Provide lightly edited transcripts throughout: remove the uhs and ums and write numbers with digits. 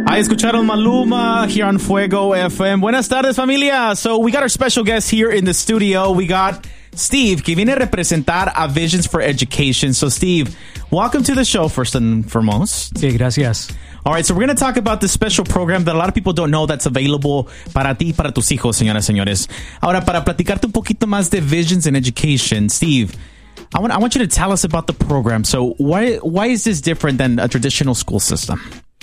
Ahí escucharon Maluma here on Fuego FM. Buenas tardes, familia. So we got our special guest here in the studio. We got Steve, que viene a representar a Visions for Education. So Steve, welcome to the show first and foremost. Sí, gracias. All right, so we're going to talk about this special program that a lot of people don't know that's available para ti y para tus hijos, señoras y señores. Ahora, para platicarte un poquito más de Visions in Education, Steve, I want you to tell us about the program. So why is this different than a traditional school system?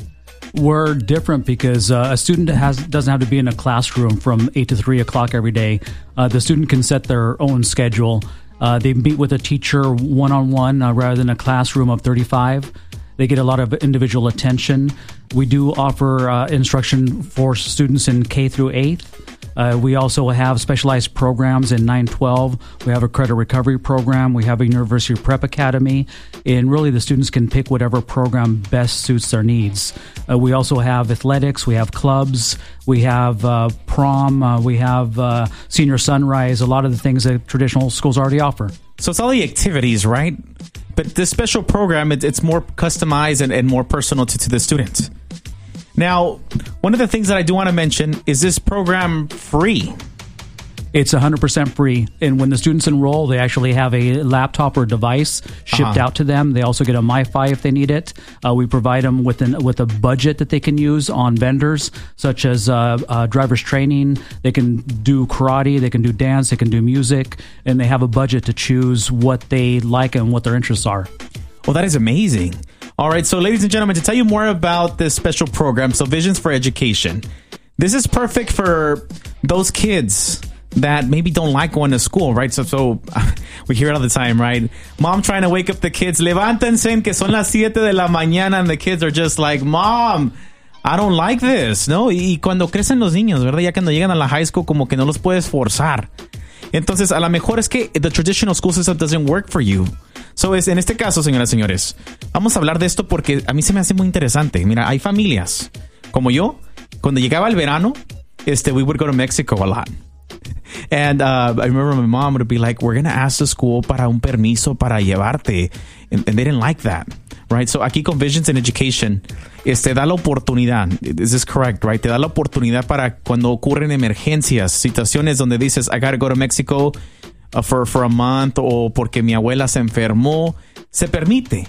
We're different because a student doesn't have to be in a classroom from 8 to 3 o'clock every day. The student can set their own schedule. They meet with a teacher one-on-one rather than a classroom of 35. They get a lot of individual attention. We do offer instruction for students in K through 8th. We also have specialized programs in 9-12. We have a credit recovery program. We have a University Prep Academy. And really, the students can pick whatever program best suits their needs. We also have athletics. We have clubs. We have prom. We have senior sunrise. A lot of the things that traditional schools already offer. So it's all the activities, right? But this special program, it's more customized and more personal to the student. Now, one of the things that I do want to mention is this program free. It's 100% free. And when the students enroll, they actually have a laptop or device shipped out to them. They also get a MiFi if they need it. We provide them with a budget that they can use on vendors, such as driver's training. They can do karate, they can do dance, they can do music, and they have a budget to choose what they like and what their interests are. Well, that is amazing. All right, so ladies and gentlemen, to tell you more about this special program, so Visions for Education, this is perfect for those kids that maybe don't like going to school, right? So we hear it all the time, right? Mom trying to wake up the kids, levántense que son las 7 de la mañana, and the kids are just like, Mom, I don't like this, ¿no? Y cuando crecen los niños, ¿verdad? Ya cuando llegan a la high school, como que no los puedes forzar. Entonces, a lo mejor es que the traditional school system doesn't work for you. So, en este caso, señoras y señores, vamos a hablar de esto porque a mí se me hace muy interesante. Mira, hay familias como yo. Cuando llegaba el verano, we would go to Mexico a lot. And I remember my mom would be like, we're going to ask the school para un permiso para llevarte. And they didn't like that, right? So, aquí con Visions in Education, da la oportunidad. Is this correct, right? Te da la oportunidad para cuando ocurren emergencias, situaciones donde dices, I gotta go to Mexico for a month, o porque mi abuela se enfermó. Se permite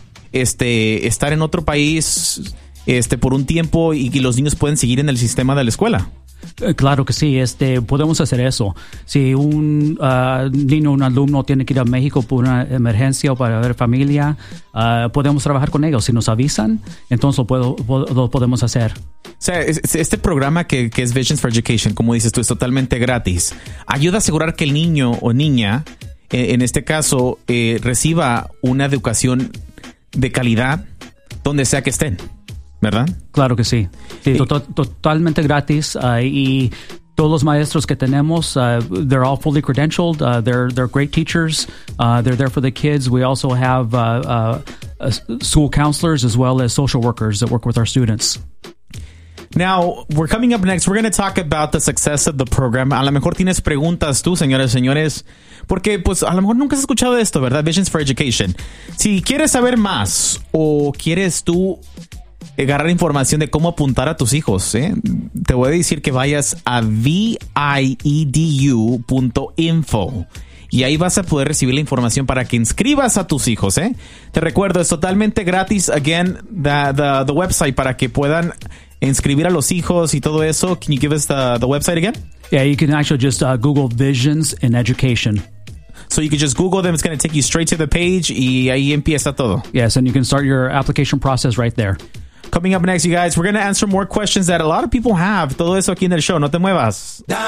estar en otro país por un tiempo y los niños pueden seguir en el sistema de la escuela. Claro que sí, podemos hacer eso. Si un niño, un alumno tiene que ir a México por una emergencia o para ver familia, podemos trabajar con ellos. Si nos avisan, entonces lo podemos hacer. O sea, este programa que es Visions for Education, como dices tú, es totalmente gratis. Ayuda a asegurar que el niño o niña, en este caso, reciba una educación de calidad donde sea que estén, ¿verdad? Claro que sí. Totalmente gratis. Y todos los maestros que tenemos, they're all fully credentialed. They're great teachers. They're there for the kids. We also have school counselors as well as social workers that work with our students. Now, we're coming up next. We're going to talk about the success of the program. A lo mejor tienes preguntas tú, señoras y señores, porque pues a lo mejor nunca has escuchado de esto, ¿verdad? Visions for Education. Si quieres saber más o quieres tú agarrar información de cómo apuntar a tus hijos, te voy a decir que vayas a viedu.info y ahí vas a poder recibir la información para que inscribas a tus hijos. Te recuerdo, es totalmente gratis. Again, the website para que puedan inscribir a los hijos y todo eso. Can you give us the website again? Yeah, you can actually just Google Visions in Education. So you can just Google them. It's going to take you straight to the page y ahí empieza todo. Yes, and you can start your application process right there. Coming up next, you guys, we're going to answer more questions that a lot of people have. Todo eso aquí en el show. No te muevas.